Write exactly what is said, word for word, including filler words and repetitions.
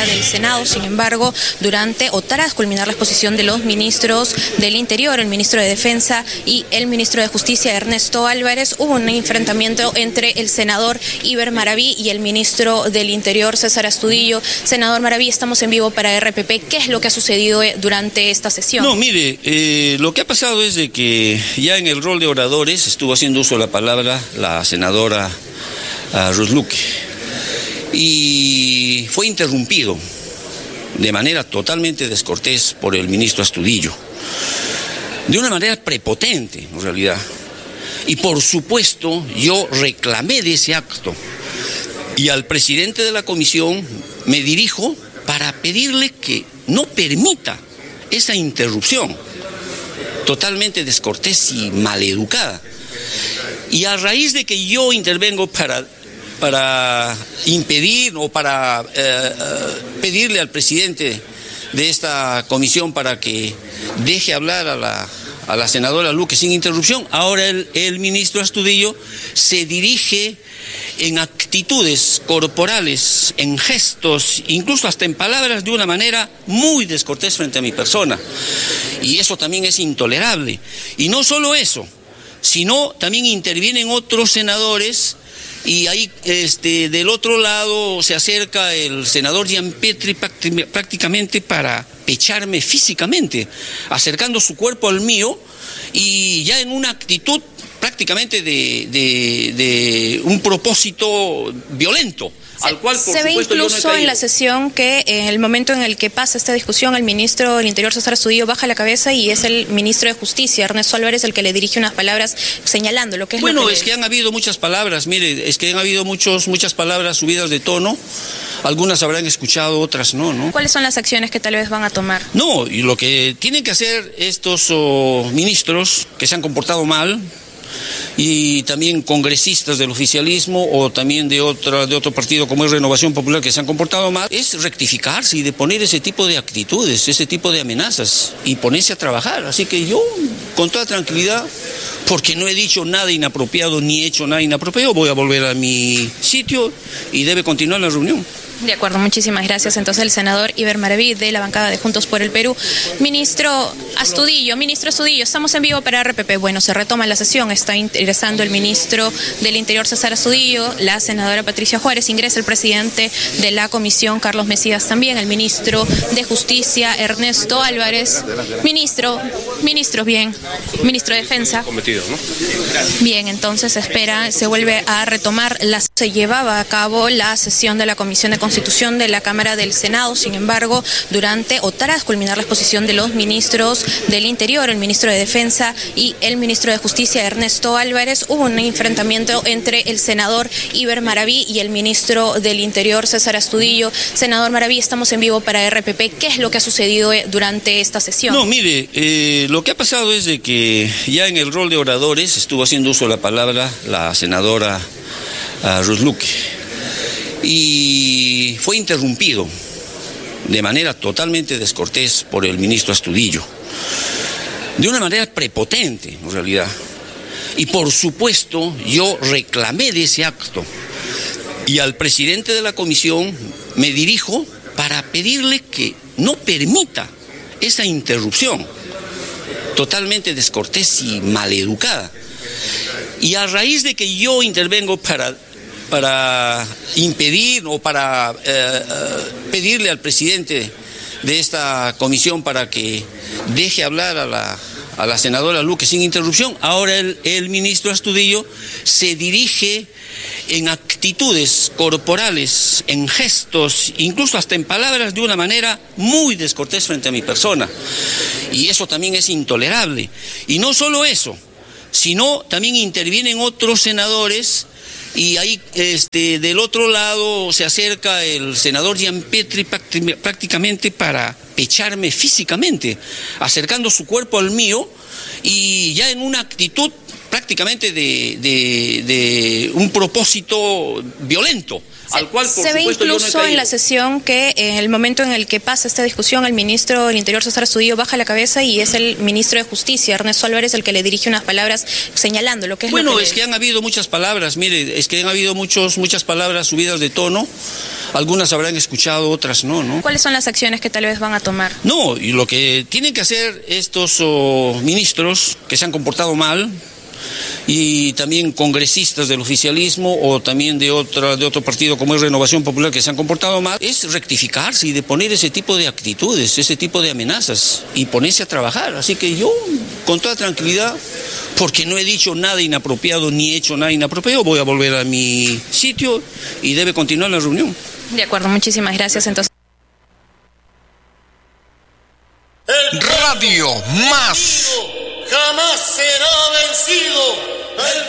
del Senado. Sin embargo, durante o tras culminar la exposición de los ministros del Interior, el ministro de Defensa y el ministro de Justicia, Ernesto Álvarez, hubo un enfrentamiento entre el senador Iber Maraví y el ministro del Interior, César Astudillo. Senador Maraví, estamos en vivo para R P P. ¿Qué es lo que ha sucedido durante esta sesión? No, mire, eh, lo que ha pasado es de que ya en el rol de oradores estuvo haciendo uso de la palabra la senadora uh, Ruth Luque y fue interrumpido de manera totalmente descortés por el ministro Astudillo, de una manera prepotente en realidad, y por supuesto yo reclamé de ese acto y al presidente de la comisión me dirijo para pedirle que no permita esa interrupción totalmente descortés y maleducada. Y a raíz de que yo intervengo para, para impedir o para eh, pedirle al presidente de esta comisión para que deje hablar a la, a la senadora Luque sin interrupción, ahora el, el ministro Astudillo se dirige en actitudes corporales, en gestos, incluso hasta en palabras, de una manera muy descortés frente a mi persona. Y eso también es intolerable. Y no solo eso, sino también intervienen otros senadores y ahí este, del otro lado se acerca el senador Gianpietri prácticamente para pecharme físicamente, acercando su cuerpo al mío y ya en una actitud prácticamente de, de, de un propósito violento. Se, al cual, por se ve incluso no en la sesión que en el momento en el que pasa esta discusión, el ministro del Interior, César Astudillo, baja la cabeza y es el ministro de Justicia, Ernesto Álvarez, el que le dirige unas palabras señalando lo que es bueno, lo que es que han habido muchas palabras, mire, es que han habido muchos, muchas palabras subidas de tono, algunas habrán escuchado, otras no, ¿no? ¿Cuáles son las acciones que tal vez van a tomar? No, y lo que tienen que hacer estos oh, ministros que se han comportado mal, y también congresistas del oficialismo o también de otra de otro partido como es Renovación Popular que se han comportado mal, es rectificarse y deponer ese tipo de actitudes, ese tipo de amenazas y ponerse a trabajar. Así que yo, con toda tranquilidad, porque no he dicho nada inapropiado ni he hecho nada inapropiado, voy a volver a mi sitio y debe continuar la reunión. De acuerdo, muchísimas gracias. Entonces el senador Iber Maraví de la bancada de Juntos por el Perú. Ministro Astudillo, ministro Astudillo, estamos en vivo para R P P. Bueno, se retoma la sesión, está ingresando el ministro del Interior César Astudillo, la senadora Patricia Juárez, ingresa el presidente de la comisión Carlos Mesías también, el ministro de Justicia Ernesto Álvarez. Ministro, ministro, bien, ministro de Defensa. Cometido, ¿no? Bien, entonces espera, se vuelve a retomar, la, se llevaba a cabo la sesión de la Comisión de Constitución de la Cámara del Senado. Sin embargo, durante o tras culminar la exposición de los ministros del Interior, el ministro de Defensa y el ministro de Justicia, Ernesto Álvarez, hubo un enfrentamiento entre el senador Iber Maraví y el ministro del Interior, César Astudillo. Senador Maraví, estamos en vivo para R P P. ¿Qué es lo que ha sucedido durante esta sesión? No, mire, eh, lo que ha pasado es de que ya en el rol de oradores estuvo haciendo uso de la palabra la senadora uh, Ruth Luque y fue interrumpido de manera totalmente descortés por el ministro Astudillo, de una manera prepotente en realidad, y por supuesto yo reclamé de ese acto y al presidente de la comisión me dirijo para pedirle que no permita esa interrupción totalmente descortés y maleducada. Y a raíz de que yo intervengo para para impedir o para eh, pedirle al presidente de esta comisión para que deje hablar a la, a la senadora Luque sin interrupción, ahora el, el ministro Astudillo se dirige en actitudes corporales, en gestos, incluso hasta en palabras, de una manera muy descortés frente a mi persona. Y eso también es intolerable. Y no solo eso, sino también intervienen otros senadores y ahí este, del otro lado se acerca el senador Gianpietri prácticamente para pecharme físicamente, acercando su cuerpo al mío y ya en una actitud prácticamente de, de, de un propósito violento. Se, al cual, por se ve supuesto, incluso yo no he en la sesión que en el momento en el que pasa esta discusión, el ministro del Interior, César Astudillo, baja la cabeza y es el ministro de Justicia, Ernesto Álvarez, el que le dirige unas palabras señalando lo que es Bueno, lo que es que han habido muchas palabras, mire, es que han habido muchos, muchas palabras subidas de tono, algunas habrán escuchado, otras no, ¿no? ¿Cuáles son las acciones que tal vez van a tomar? No, y lo que tienen que hacer estos oh, ministros que se han comportado mal, y también congresistas del oficialismo o también de otra de otro partido como es Renovación Popular que se han comportado mal, es rectificarse y deponer ese tipo de actitudes, ese tipo de amenazas y ponerse a trabajar. Así que yo, con toda tranquilidad, porque no he dicho nada inapropiado ni he hecho nada inapropiado, voy a volver a mi sitio y debe continuar la reunión. De acuerdo, muchísimas gracias. Entonces, Radio Más jamás será vencido. El